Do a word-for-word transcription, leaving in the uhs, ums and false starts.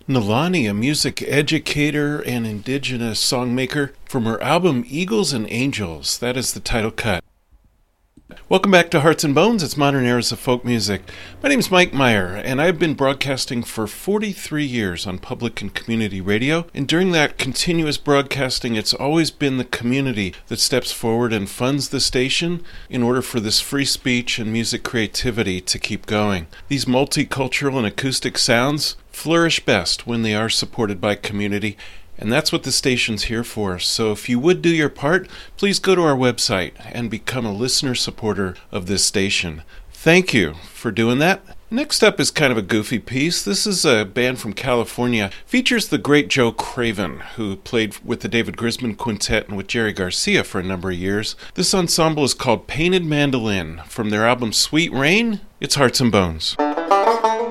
Nalani, a music educator and indigenous songmaker, from her album Eagles and Angels. That is the title cut. Welcome back to Hearts and Bones. It's Modern Eras of Folk Music. My name is Mike Meyer, and I've been broadcasting for forty-three years on public and community radio. And during that continuous broadcasting, it's always been the community that steps forward and funds the station in order for this free speech and music creativity to keep going. These multicultural and acoustic sounds flourish best when they are supported by community. And that's what the station's here for. So if you would do your part, please go to our website and become a listener supporter of this station. Thank you for doing that. Next up is kind of a goofy piece. This is a band from California. Features the great Joe Craven, who played with the David Grisman Quintet and with Jerry Garcia for a number of years. This ensemble is called Painted Mandolin. From their album Sweet Rain, it's Hearts and Bones.